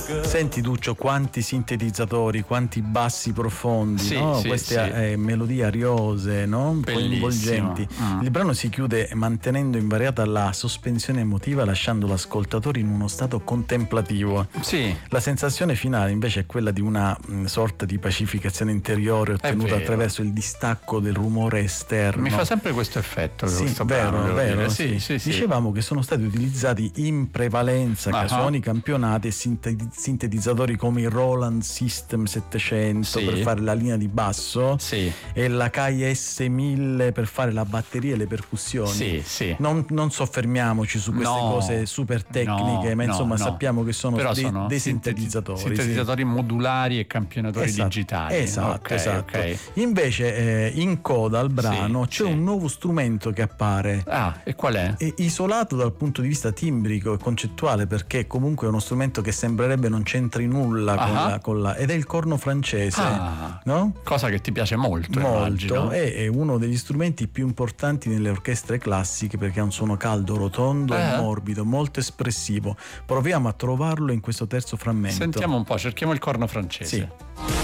Senti Duccio, quanti sintetizzatori, quanti bassi profondi, no? Queste melodie ariose, no? Coinvolgenti. Il brano si chiude mantenendo invariata la sospensione emotiva, lasciando l'ascoltatore in uno stato contemplativo. La sensazione finale invece è quella di una sorta di pacificazione interiore ottenuta attraverso il distacco del rumore esterno. Mi fa sempre questo effetto. Vero. Dicevamo che sono stati utilizzati in prevalenza casoni campionati e sintetizzatori come il Roland System 700 per fare la linea di basso e la KS1000 per fare la batteria e le percussioni. Non soffermiamoci su queste cose super tecniche, ma insomma sappiamo che sono dei sintetizzatori modulari e campionatori digitali. Esatto. Invece in coda al brano c'è un nuovo strumento che appare. E qual è? È isolato dal punto di vista timbrico e concettuale, perché comunque è uno strumento che sembrerebbe non c'entri nulla con la ed è il corno francese, no? Cosa che ti piace molto. È uno degli strumenti più importanti nelle orchestre classiche, perché ha un suono caldo, rotondo e morbido, molto espressivo. Proviamo a trovarlo in questo terzo frammento. Sentiamo un po', cerchiamo il corno francese.